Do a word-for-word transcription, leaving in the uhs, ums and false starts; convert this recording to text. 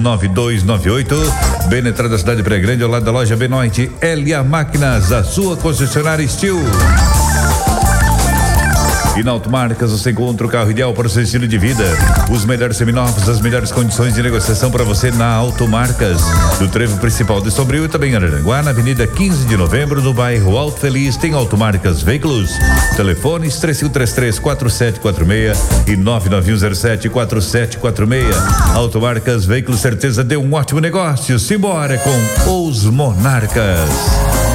nove dois nove oito. Bem na entrada da cidade de Praia Grande, ao lado da loja Benoit. Elia Máquinas, a sua concessionária Steel. E na Automarcas você encontra o carro ideal para o seu estilo de vida. Os melhores seminovos, as melhores condições de negociação para você na Automarcas. Do trevo principal de Sombrio e também em Araranguá, na Avenida quinze de Novembro, no bairro Alto Feliz, tem Automarcas Veículos. Telefones três cinco três três, quatro sete quatro seis e nove nove um zero sete, quatro sete quatro seis. Automarcas Veículos, certeza deu um ótimo negócio. Simbora com os Monarcas.